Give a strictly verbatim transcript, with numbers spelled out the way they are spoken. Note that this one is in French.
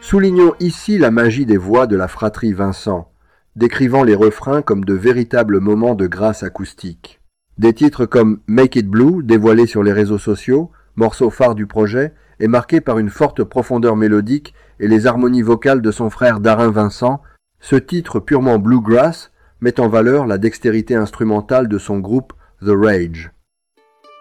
Soulignons ici la magie des voix de la fratrie Vincent, décrivant les refrains comme de véritables moments de grâce acoustique. Des titres comme Make It Blue, dévoilés sur les réseaux sociaux, morceau phare du projet, est marqué par une forte profondeur mélodique et les harmonies vocales de son frère Darin Vincent. Ce titre purement bluegrass met en valeur la dextérité instrumentale de son groupe The Rage.